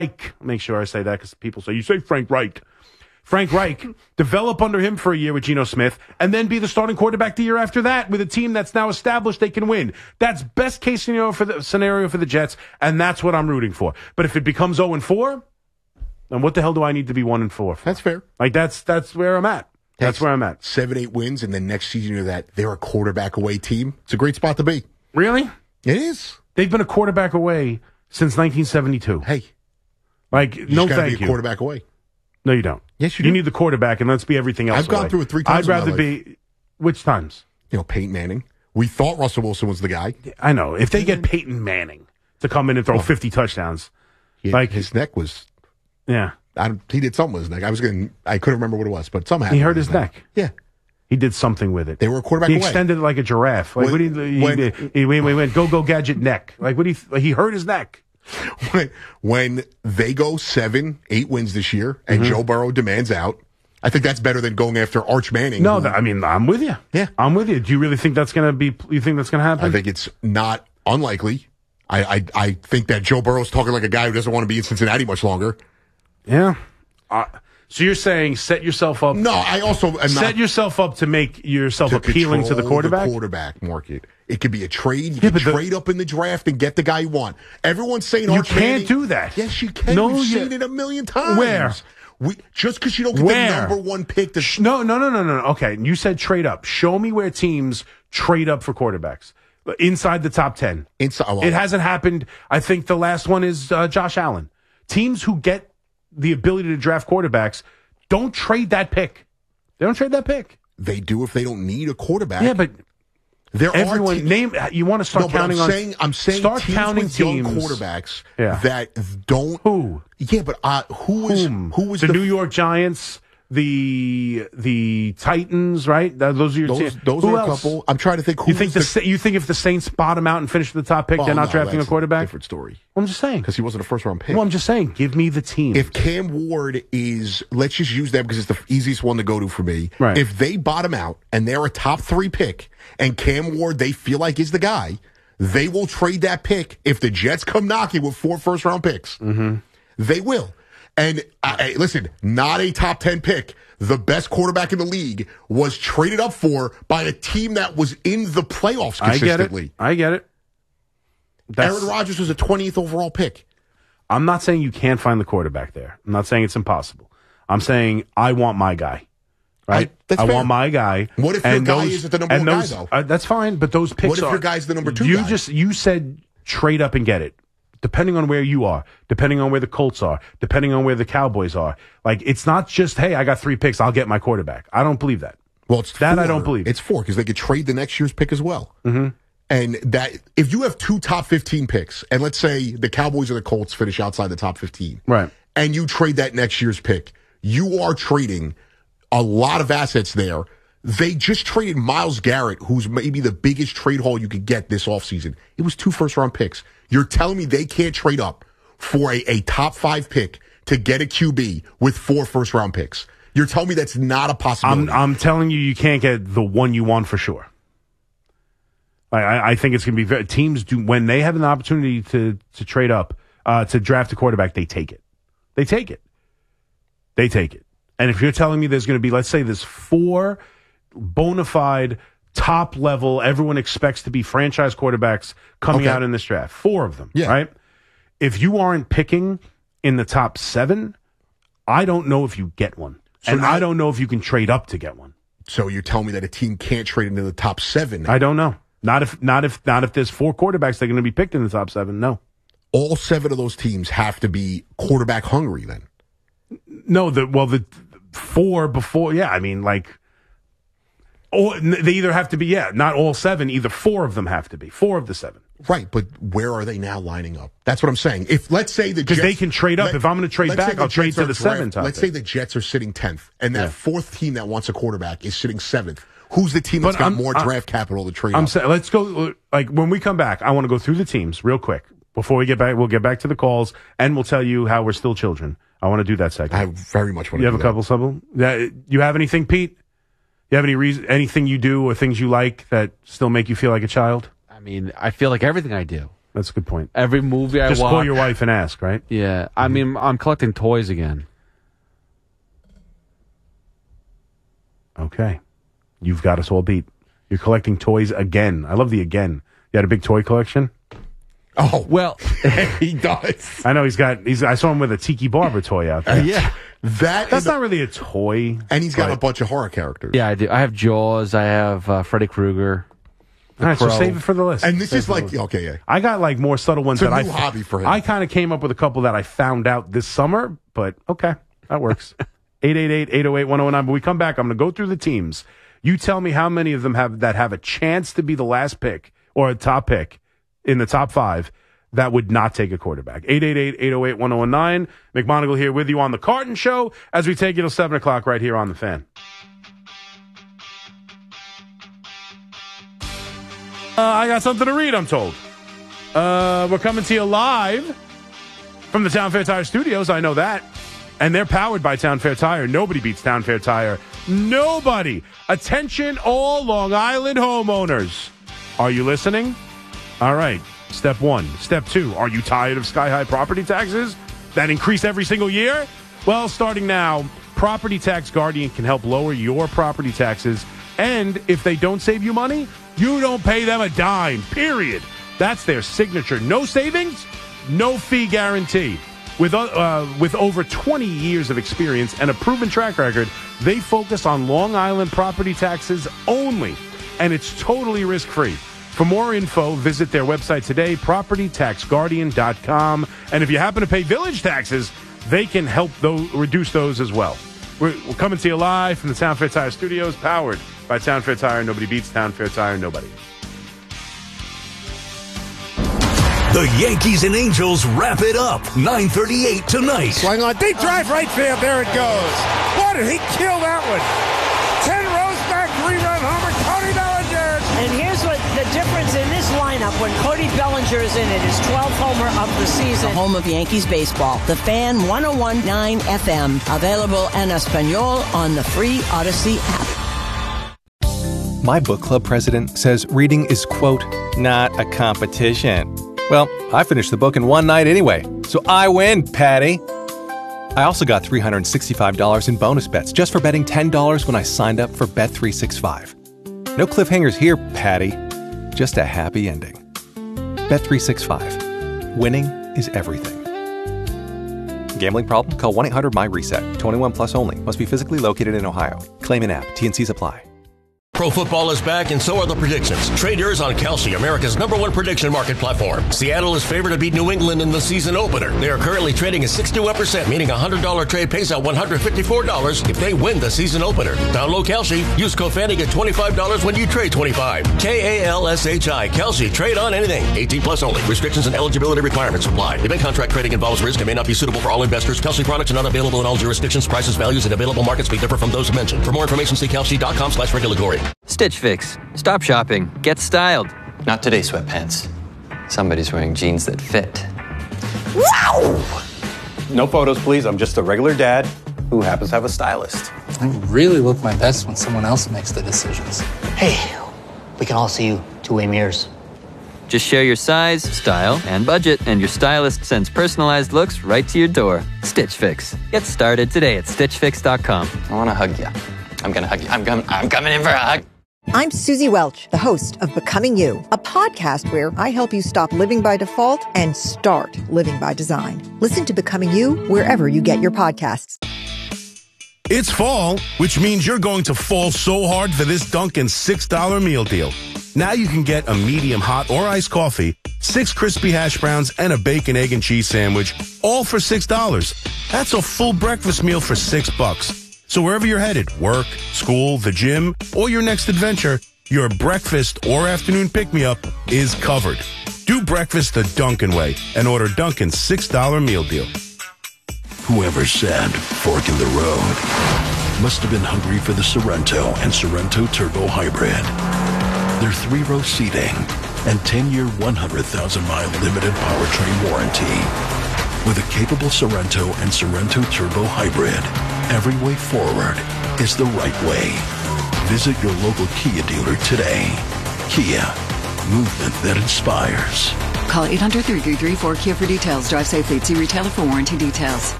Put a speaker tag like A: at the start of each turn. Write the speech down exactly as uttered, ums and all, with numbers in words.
A: Reich, make sure I say that because people say, you say Frank Reich. Frank Reich, develop under him for a year with Geno Smith, and then be the starting quarterback the year after that with a team that's now established they can win. That's best case scenario for the scenario for the Jets, and that's what I'm rooting for. But if it becomes oh and four, then what the hell do I need to be one and four for?
B: That's fair.
A: Like that's that's where I'm at. That's where I'm at.
B: Seven, eight wins, and then next season you're that they're a quarterback away team. It's a great spot to be.
A: Really?
B: It is.
A: They've been a quarterback away since nineteen seventy-two.
B: Hey,
A: like
B: you
A: no,
B: just
A: thank
B: be a
A: you.
B: Quarterback away.
A: No, you don't.
B: Yes, you do.
A: You need the quarterback, and let's be everything else.
B: I've gone
A: away.
B: through it three times.
A: I'd rather be. Which times?
B: You know, Peyton Manning. We thought Russell Wilson was the guy.
A: I know. If they get Peyton Manning to come in and throw well, fifty touchdowns,
B: he,
A: like
B: his neck was.
A: Yeah,
B: I don't, he did something with his neck. I was going. I couldn't remember what it was, but somehow
A: he hurt his neck. neck.
B: Yeah.
A: He did something with it.
B: They were a quarterback
A: He
B: away.
A: extended it like a giraffe. Like
B: when,
A: what do you, he,
B: when,
A: he, he, he went go go gadget neck. Like what do you, like he hurt his neck.
B: When, when they go seven, eight wins this year, and mm-hmm. Joe Burrow demands out, I think that's better than going after Arch Manning.
A: No,
B: who,
A: I mean I'm with you.
B: Yeah,
A: I'm with you. Do you really think that's going to be? You think that's going to happen?
B: I think it's not unlikely. I, I I think that Joe Burrow's talking like a guy who doesn't want to be in Cincinnati much longer.
A: Yeah. Uh, So you're saying set yourself up.
B: No, I also am
A: set
B: not,
A: yourself up to make yourself
B: to
A: appealing to the quarterback.
B: The quarterback market. It could be a trade. You
A: yeah,
B: can
A: the,
B: trade up in the draft and get the guy you want. Everyone's saying
A: you
B: Arch
A: can't
B: Manning.
A: do that.
B: Yes, you can.
A: No,
B: We've
A: you,
B: seen it a million times.
A: Where?
B: We, just because you don't get
A: where?
B: the number one pick. To,
A: no, no, no, no, no. Okay, you said trade up. Show me where teams trade up for quarterbacks inside the top ten.
B: Inside, well,
A: it hasn't happened. I think the last one is uh, Josh Allen. Teams who get the ability to draft quarterbacks. Don't trade that pick. They don't trade that pick.
B: They do if they don't need a quarterback.
A: Yeah, but
B: there
A: everyone
B: are te-
A: name. You want to start
B: no,
A: counting
B: I'm
A: on?
B: Saying, I'm saying
A: start
B: teams
A: counting
B: with
A: teams.
B: young quarterbacks
A: yeah.
B: that don't.
A: Who?
B: Yeah, but uh, who was
A: Whom?
B: who was
A: the,
B: the
A: New York Giants? The the Titans, right? Those are your
B: those.
A: teams.
B: Those
A: who
B: are
A: else?
B: a couple. I'm trying to think. Who
A: you think the, the you think if the Saints bottom out and finish with the top pick,
B: oh,
A: they're not
B: no,
A: drafting a quarterback?
B: A different story.
A: Well, I'm just saying
B: because he wasn't a first round pick.
A: Well, I'm just saying. Give me the team.
B: If Cam Ward is, let's just use them because it's the easiest one to go to for me.
A: Right.
B: If they bottom out and they're a top three pick, and Cam Ward they feel like is the guy, they will trade that pick if the Jets come knocking with four first round picks.
A: Mm-hmm.
B: They will. And uh, listen, not a top ten pick. The best quarterback in the league was traded up for by a team that was in the playoffs consistently.
A: I get it. I get it.
B: That's, Aaron Rodgers was a twentieth overall pick.
A: I'm not saying you can't find the quarterback there. I'm not saying it's impossible. I'm saying I want my guy. Right?
B: I, that's
A: I
B: fair.
A: want my guy.
B: What if your
A: and
B: guy
A: those,
B: isn't the number one
A: those,
B: guy, though?
A: Uh, that's fine, but those picks
B: What if
A: are,
B: your guy's the number two
A: you
B: guy?
A: Just, you said trade up and get it. Depending on where you are, depending on where the Colts are, depending on where the Cowboys are. Like, it's not just, hey, I got three picks, I'll get my quarterback. I don't believe that.
B: Well, it's
A: that
B: four.
A: I don't believe.
B: It's four because they could trade the next year's pick as well.
A: Mm-hmm.
B: And that if you have two top fifteen picks, and let's say the Cowboys or the Colts finish outside the top fifteen,
A: right?
B: And you trade that next year's pick, you are trading a lot of assets there. They just traded Myles Garrett, who's maybe the biggest trade haul you could get this offseason. It was two first-round picks. You're telling me they can't trade up for a, a top five pick to get a Q B with four first-round picks? You're telling me that's not a possibility?
A: I'm, I'm telling you, you can't get the one you want for sure. I, I think it's going to be very, teams do when they have an opportunity to to trade up uh, to draft a quarterback, they take it. They take it. They take it. And if you're telling me there's going to be, let's say, there's four bona fide, top level, everyone expects to be franchise quarterbacks coming
B: okay.
A: out in this draft. Four of them,
B: yeah.
A: right? If you aren't picking in the top seven, I don't know if you get one. So and now, I don't know if you can trade up to get one.
B: So you're telling me that a team can't trade into the top seven?
A: I don't know. Not if not if not if there's four quarterbacks that are going to be picked in the top seven. No.
B: All seven of those teams have to be quarterback hungry then.
A: No, the well the four before, yeah, I mean like or they either have to be, yeah, not all seven, either four of them have to be. Four of the seven.
B: Right, but where are they now lining up? That's what I'm saying. If let's say the
A: Because
B: Jets,
A: they can trade up.
B: Let,
A: if I'm going to trade back, I'll trade to the
B: draft,
A: seven top.
B: Let's say the Jets are sitting tenth, and that
A: yeah.
B: fourth team that wants a quarterback is sitting seventh. Who's the team that's
A: but
B: got
A: I'm,
B: more
A: I'm,
B: draft capital to trade
A: I'm
B: up?
A: saying, let's go, like, when we come back, I want to go through the teams real quick. Before we get back, we'll get back to the calls, and we'll tell you how we're still children. I want to do that segment.
B: I very much want to
A: You
B: do
A: have a couple, something? You have anything, Pete? You have any reason, anything you do or things you like that still make you feel like a child?
C: I mean, I feel like everything I do.
A: That's a good point.
C: Every movie I
A: Just
C: watch.
A: call your wife and ask, right?
C: Yeah. I mean, I'm collecting toys again.
A: Okay. You've got us all beat. You're collecting toys again. I love the again. You had a big toy collection?
B: Oh,
C: Well,
B: he does.
A: I know he's got, He's. I saw him with a Tiki Barber toy out there.
C: yeah.
B: That
A: That's
B: and,
A: not really a toy.
B: and he's got
A: but-
B: a bunch of horror characters.
C: Yeah, I do. I have Jaws. I have uh, Freddy Krueger.
A: All right, so
C: Crow.
A: save it for the list.
B: And this
A: Save
B: is
A: it for the
B: like,
A: list.
B: okay, yeah.
A: I got like more subtle ones
B: It's a
A: that
B: new
A: I
B: hobby for him.
A: I kind of came up with a couple that I found out this summer, but okay, that works. eight eight eight, eight oh eight, one oh nine. But we come back, I'm going to go through the teams. You tell me how many of them have that have a chance to be the last pick or a top pick in the top five that would not take a quarterback. eight eight eight, eight oh eight, one oh nine. McMonagle here with you on the Carton Show as we take you till seven o'clock right here on The Fan. Uh, I got something to read, I'm told. Uh, we're coming to you live from the Town Fair Tire Studios. I know that. And they're powered by Town Fair Tire. Nobody beats Town Fair Tire. Nobody. Attention, all Long Island homeowners. Are you listening? All right. Step one. Step two. Are you tired of sky-high property taxes that increase every single year? Well, starting now, Property Tax Guardian can help lower your property taxes. And if they don't save you money, you don't pay them a dime, period. That's their signature. No savings, no fee guarantee. With, uh, with over twenty years of experience and a proven track record, they focus on Long Island property taxes only, and it's totally risk-free. For more info, visit their website today, property tax guardian dot com. And if you happen to pay village taxes, they can help those, reduce those as well. We're, we're coming to you live from the Town Fair Tire Studios, powered by Town Fair Tire. Nobody beats Town Fair Tire, nobody.
D: The Yankees and Angels wrap it up nine thirty-eight tonight.
E: Swing on deep drive right field. There it goes. Boy, did he kill that one. Ken Roseback, three-run homer. Cody Bellinger.
F: And here's what the difference in this lineup when Cody Bellinger is in it is twelfth homer of the season.
G: Home of Yankees baseball. The Fan one oh one point nine F M. Available en Espanol on the free Odyssey app.
H: My book club president says reading is, quote, not a competition. Well, I finished the book in one night anyway, so I win, Patty. I also got three hundred sixty-five dollars in bonus bets just for betting ten dollars when I signed up for Bet three sixty-five. No cliffhangers here, Patty. Just a happy ending. Bet three sixty-five. Winning is everything. Gambling problem? Call one eight hundred my reset. twenty-one plus only. Must be physically located in Ohio. Claim in app. T N Cs apply.
I: Pro football is back, and so are the predictions. Trade yours on Kalshi, America's number one prediction market platform. Seattle is favored to beat New England in the season opener. They are currently trading at sixty-one percent, meaning a one hundred dollars trade pays out one hundred fifty-four dollars if they win the season opener. Download Kalshi. Use code FAN to get twenty-five dollars when you trade twenty-five. K A L S H I. Kalshi. Trade on anything. eighteen plus only. Restrictions and eligibility requirements apply. Event contract trading involves risk and may not be suitable for all investors. Kalshi products are not available in all jurisdictions. Prices, values, and available markets may differ from those mentioned. For more information, see Kalshi.com slash regulatory.
J: Stitch Fix. Stop shopping. Get styled.
K: Not today, sweatpants. Somebody's wearing jeans that fit.
L: Wow! No photos, please. I'm just a regular dad who happens to have a stylist.
M: I really look my best when someone else makes the decisions.
N: Hey, we can all see you two-way mirrors.
J: Just share your size, style, and budget, and your stylist sends personalized looks right to your door. Stitch Fix. Get started today at stitch fix dot com.
K: I want to hug you. I'm going to hug you. I'm, com- I'm coming in for a hug.
O: I'm Susie Welch, the host of Becoming You, a podcast where I help you stop living by default and start living by design. Listen to Becoming You wherever you get your podcasts.
A: It's fall, which means you're going to fall so hard for this Dunkin' six dollar meal deal. Now you can get a medium hot or iced coffee, six crispy hash browns, and a bacon, egg, and cheese sandwich, all for six dollars. That's a full breakfast meal for six bucks. So wherever you're headed, work, school, the gym, or your next adventure, your breakfast or afternoon pick-me-up is covered. Do breakfast the Dunkin' way and order Dunkin's six dollar meal deal.
P: Whoever said fork in the road must have been hungry for the Sorrento and Sorrento Turbo Hybrid. Their three-row seating and ten-year, one hundred thousand mile limited powertrain warranty. With a capable Sorrento and Sorrento Turbo Hybrid, every way forward is the right way. Visit your local Kia dealer today. Kia, movement that inspires.
Q: Call eight hundred, three three three, four K I A for details. Drive safely. See retailer for warranty details.